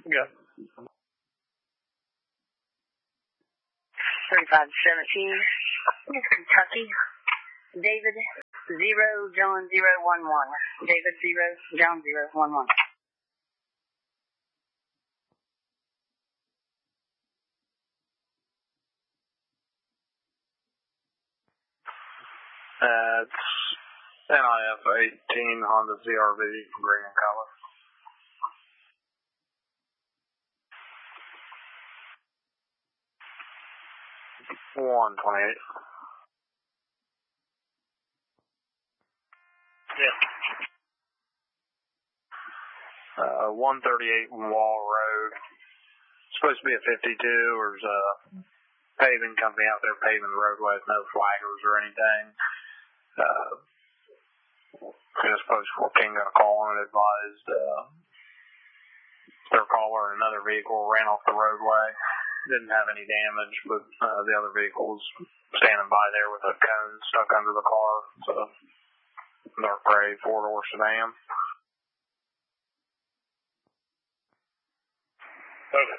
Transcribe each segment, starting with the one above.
Yeah. 3517, Kentucky. David 0 John 011. David 0 John 011. It's NIF 18 Honda CRV, green in color. $128. Yeah. 138 Wall Road. It's supposed to be a 52. There's a paving company out there paving the roadway with no flaggers or anything. Just post 14 got a call and advised their caller and another vehicle ran off the roadway. Didn't have any damage, but the other vehicle was standing by there with a cone stuck under the car. So dark gray 4-door sedan. Okay.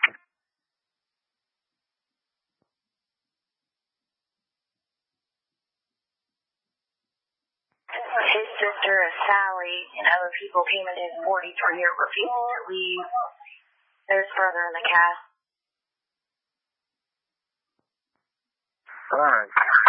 His sister, Sally, and other people came in his 43-year refusal to leave. There's further in the cast. All right.